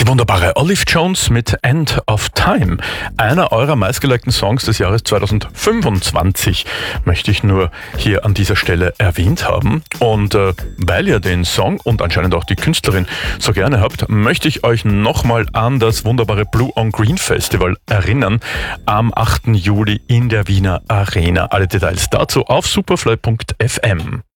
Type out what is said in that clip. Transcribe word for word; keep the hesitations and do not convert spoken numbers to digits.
Die wunderbare Olive Jones mit End of Time. Einer eurer meistgelikten Songs des Jahres zweitausendfünfundzwanzig möchte ich nur hier an dieser Stelle erwähnt haben. Und äh, weil ihr den Song und anscheinend auch die Künstlerin so gerne habt, möchte ich euch nochmal an das wunderbare Blue on Green Festival erinnern. Am achten Juli in der Wiener Arena. Alle Details dazu auf superfly punkt f m.